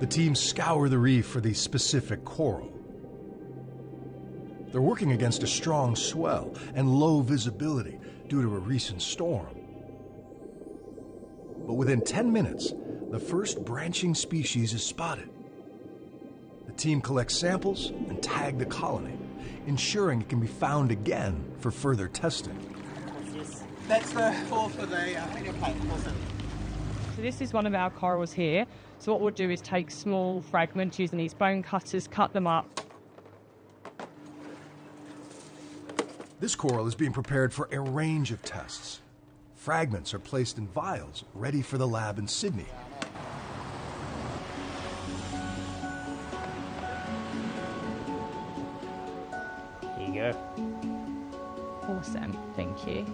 The team scour the reef for the specific coral. They're working against a strong swell and low visibility due to a recent storm. But within 10 minutes, the first branching species is spotted. The team collects samples and tag the colony, ensuring it can be found again for further testing. That's the hole for the finger plate. Awesome. So this is one of our corals here. So what we'll do is take small fragments using these bone cutters, cut them up. This coral is being prepared for a range of tests. Fragments are placed in vials, ready for the lab in Sydney. Here you go. Awesome, thank you.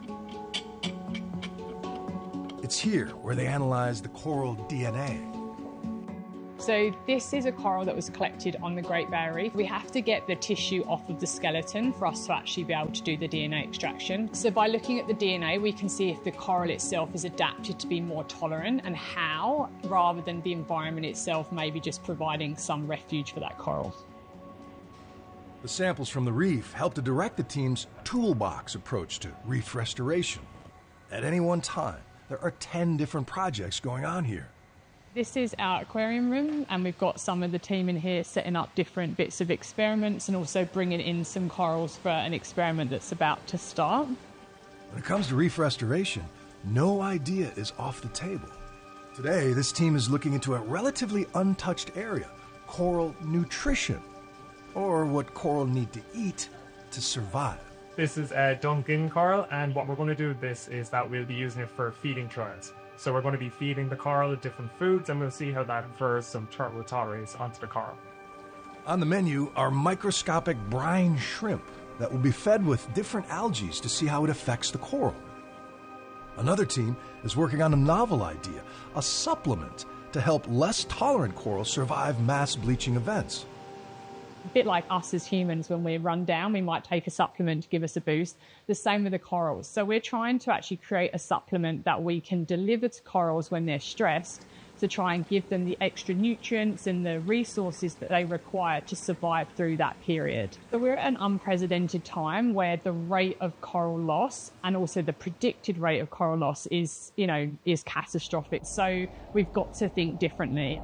It's here where they analyze the coral DNA. So this is a coral that was collected on the Great Barrier Reef. We have to get the tissue off of the skeleton for us to actually be able to do the DNA extraction. So by looking at the DNA, we can see if the coral itself is adapted to be more tolerant and how, rather than the environment itself maybe just providing some refuge for that coral. The samples from the reef help to direct the team's toolbox approach to reef restoration. At any one time, there are 10 different projects going on here. This is our aquarium room, and we've got some of the team in here setting up different bits of experiments and also bringing in some corals for an experiment that's about to start. When it comes to reef restoration, no idea is off the table. Today, this team is looking into a relatively untouched area, coral nutrition, or what coral need to eat to survive. This is a Duncan coral, and what we're going to do with this is that we'll be using it for feeding trials. So we're going to be feeding the coral different foods, and we'll see how that confers some turtle tolerance onto the coral. On the menu are microscopic brine shrimp that will be fed with different algae to see how it affects the coral. Another team is working on a novel idea, a supplement to help less tolerant corals survive mass bleaching events. A bit like us as humans, when we run down, we might take a supplement to give us a boost. The same with the corals. So we're trying to actually create a supplement that we can deliver to corals when they're stressed to try and give them the extra nutrients and the resources that they require to survive through that period. So we're at an unprecedented time where the rate of coral loss and also the predicted rate of coral loss is catastrophic. So we've got to think differently.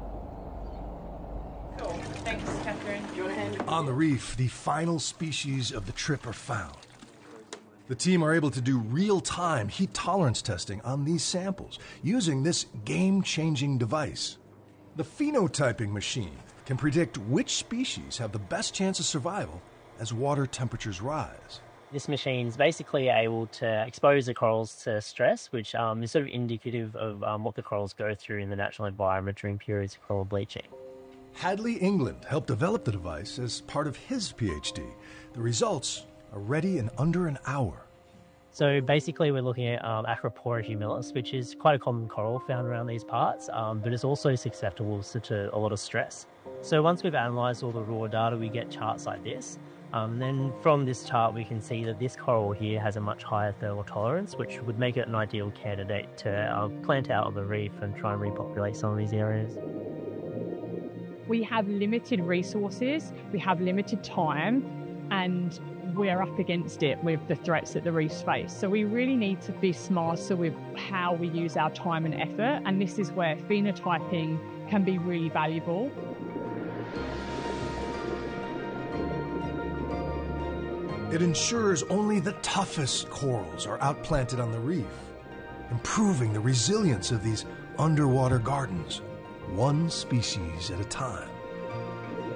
Cool. Thanks, Catherine. On the reef, the final species of the trip are found. The team are able to do real-time heat tolerance testing on these samples using this game-changing device. The phenotyping machine can predict which species have the best chance of survival as water temperatures rise. This machine is basically able to expose the corals to stress, which is sort of indicative of what the corals go through in the natural environment during periods of coral bleaching. Hadley England helped develop the device as part of his PhD. The results are ready in under an hour. So basically we're looking at Acropora humilis, which is quite a common coral found around these parts, but it's also susceptible to a lot of stress. So once we've analysed all the raw data, we get charts like this. Then from this chart we can see that this coral here has a much higher thermal tolerance, which would make it an ideal candidate to plant out on the reef and try and repopulate some of these areas. We have limited resources, we have limited time, and we're up against it with the threats that the reefs face. So we really need to be smarter with how we use our time and effort, and this is where phenotyping can be really valuable. It ensures only the toughest corals are outplanted on the reef, improving the resilience of these underwater gardens, one species at a time.